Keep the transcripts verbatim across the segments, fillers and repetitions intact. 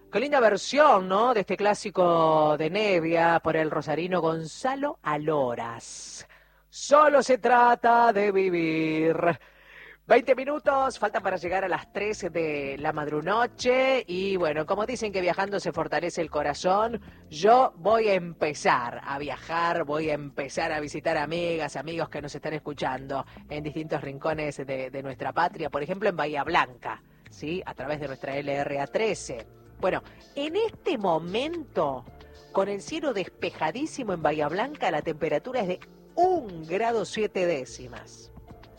Qué linda versión, ¿no? De este clásico de Nevia por el rosarino Gonzalo Aloras. Solo se trata de vivir. veinte minutos, faltan para llegar a las tres de la madrunoche y bueno, como dicen que viajando se fortalece el corazón, yo voy a empezar a viajar, voy a empezar a visitar amigas, amigos que nos están escuchando en distintos rincones de, de nuestra patria, por ejemplo en Bahía Blanca, ¿sí? A través de nuestra L R A trece. Bueno, en este momento, con el cielo despejadísimo en Bahía Blanca, la temperatura es de un grado siete décimas.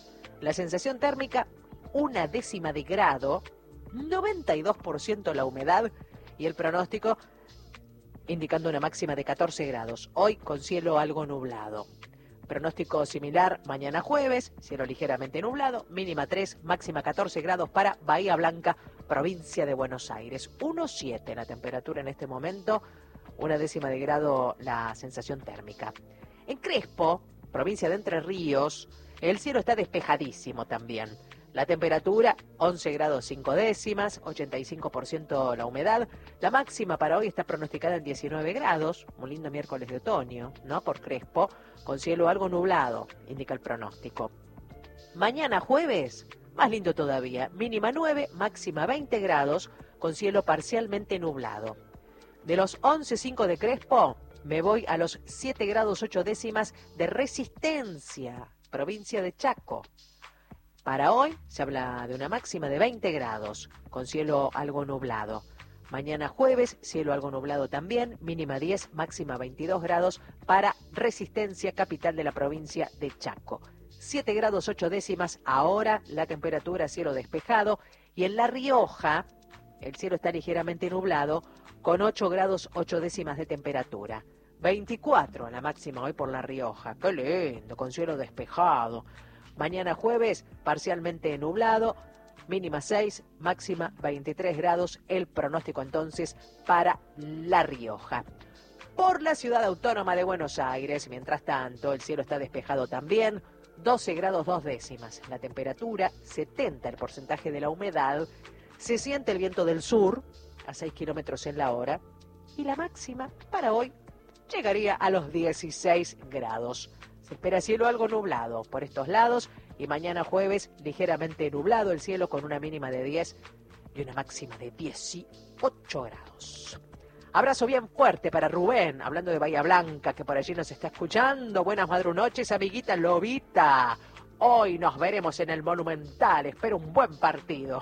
La sensación térmica, una décima de grado, noventa y dos por ciento la humedad y el pronóstico indicando una máxima de catorce grados. Hoy con cielo algo nublado. Pronóstico similar mañana jueves, cielo ligeramente nublado, mínima tres, máxima catorce grados para Bahía Blanca, provincia de Buenos Aires. uno coma siete la temperatura en este momento, una décima de grado la sensación térmica. En Crespo, provincia de Entre Ríos, el cielo está despejadísimo también. La temperatura, once grados cinco décimas, ochenta y cinco por ciento la humedad. La máxima para hoy está pronosticada en diecinueve grados, un lindo miércoles de otoño, ¿no? Por Crespo, con cielo algo nublado, indica el pronóstico. Mañana jueves, más lindo todavía, mínima nueve, máxima veinte grados, con cielo parcialmente nublado. De los once coma cinco de Crespo, me voy a los siete grados ocho décimas de Resistencia, provincia de Chaco. Para hoy se habla de una máxima de veinte grados, con cielo algo nublado. Mañana jueves, cielo algo nublado también, mínima diez, máxima veintidós grados para Resistencia, capital de la provincia de Chaco. siete grados ocho décimas ahora la temperatura, cielo despejado. Y en La Rioja, el cielo está ligeramente nublado, con ocho grados ocho décimas de temperatura. veinticuatro la máxima hoy por La Rioja. Qué lindo, con cielo despejado. Mañana jueves, parcialmente nublado, mínima seis, máxima veintitrés grados, el pronóstico entonces para La Rioja. Por la ciudad autónoma de Buenos Aires, mientras tanto, el cielo está despejado también, doce grados dos décimas, la temperatura, setenta el porcentaje de la humedad, se siente el viento del sur, a seis kilómetros en la hora, y la máxima para hoy llegaría a los dieciséis grados. Se espera cielo algo nublado por estos lados y mañana jueves ligeramente nublado el cielo con una mínima de diez y una máxima de dieciocho grados. Abrazo bien fuerte para Rubén, hablando de Bahía Blanca, que por allí nos está escuchando. Buenas madrunoches, amiguita Lobita. Hoy nos veremos en el Monumental, espero un buen partido.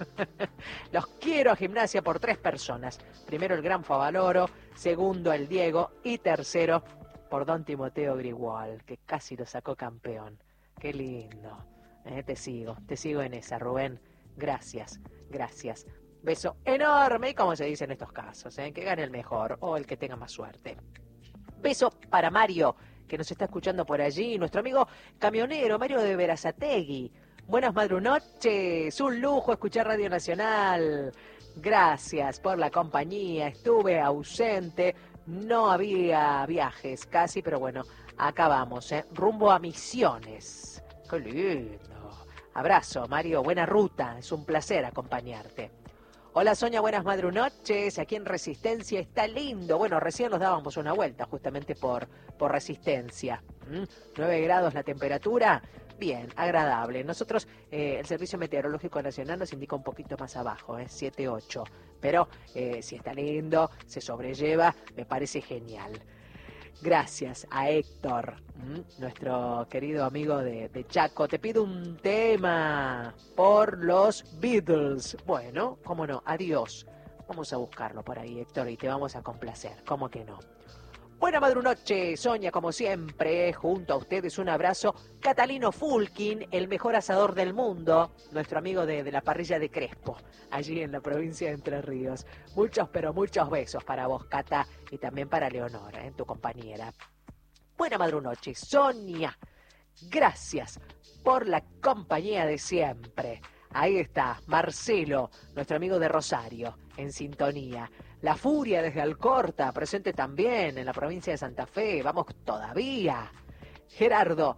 Los quiero a Gimnasia por tres personas. Primero el Gran Favaloro, segundo el Diego y tercero por Don Timoteo Grigual, que casi lo sacó campeón. Qué lindo. Eh, te sigo, te sigo en esa, Rubén. Gracias, gracias. Beso enorme, y como se dice en estos casos, eh, que gane el mejor o el que tenga más suerte. Beso para Mario, que nos está escuchando por allí, nuestro amigo camionero, Mario de Berazategui. Buenas madrunoches, un lujo escuchar Radio Nacional. Gracias por la compañía, estuve ausente. No había viajes casi, pero bueno, acá vamos, ¿eh? Rumbo a Misiones. ¡Qué lindo! Abrazo, Mario, buena ruta, es un placer acompañarte. Hola, Sonia, buenas madrunoches, aquí en Resistencia está lindo. Bueno, recién nos dábamos una vuelta justamente por, por Resistencia. ¿Mm? nueve grados la temperatura, bien, agradable. Nosotros, eh, el Servicio Meteorológico Nacional nos indica un poquito más abajo, ¿eh? siete, ocho. Pero eh, si está lindo, se sobrelleva, me parece genial. Gracias a Héctor, ¿m? nuestro querido amigo de, de Chaco. Te pido un tema por los Beatles. Bueno, cómo no, adiós. Vamos a buscarlo por ahí, Héctor, y te vamos a complacer, ¿cómo que no? Buena madrunoche, Sonia, como siempre, junto a ustedes un abrazo. Catalino Fulkin, el mejor asador del mundo, nuestro amigo de, de la parrilla de Crespo, allí en la provincia de Entre Ríos. Muchos, pero muchos besos para vos, Cata, y también para Leonora, ¿eh? tu compañera. Buena madrunoche, Sonia. Gracias por la compañía de siempre. Ahí está, Marcelo, nuestro amigo de Rosario, en sintonía. La Furia desde Alcorta, presente también en la provincia de Santa Fe. Vamos todavía. Gerardo,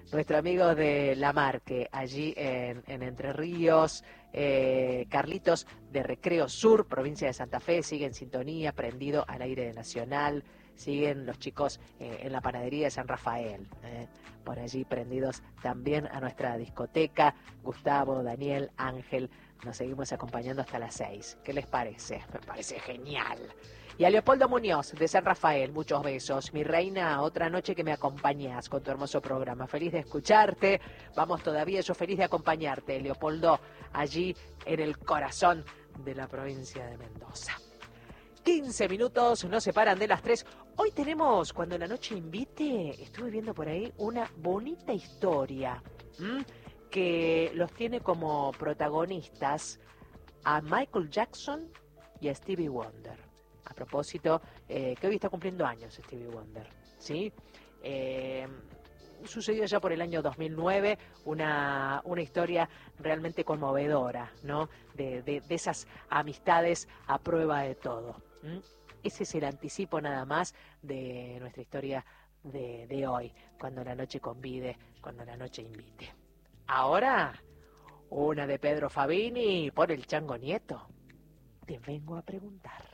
nuestro amigo de La Marque, allí en, en Entre Ríos. Eh, Carlitos de Recreo Sur, provincia de Santa Fe, sigue en sintonía, prendido al aire de Nacional. Siguen los chicos eh, en la panadería de San Rafael, eh, por allí prendidos también a nuestra discoteca. Gustavo, Daniel, Ángel, nos seguimos acompañando hasta las seis. ¿Qué les parece? Me parece genial. Y a Leopoldo Muñoz, de San Rafael, muchos besos. Mi reina, otra noche que me acompañas con tu hermoso programa. Feliz de escucharte. Vamos todavía, yo feliz de acompañarte, Leopoldo, allí en el corazón de la provincia de Mendoza. quince minutos nos separan de las tres. Hoy tenemos, cuando la noche invite, estuve viendo por ahí una bonita historia, ¿m? que los tiene como protagonistas a Michael Jackson y a Stevie Wonder. A propósito, eh, que hoy está cumpliendo años Stevie Wonder, ¿sí? Eh, sucedió ya por el año dos mil nueve, una, una historia realmente conmovedora, ¿no? De, de, de esas amistades a prueba de todo. ¿Mm? Ese es el anticipo nada más de nuestra historia de, de hoy, cuando la noche convide, cuando la noche invite. Ahora, una de Pedro Fabini por el Chango Nieto. Te vengo a preguntar.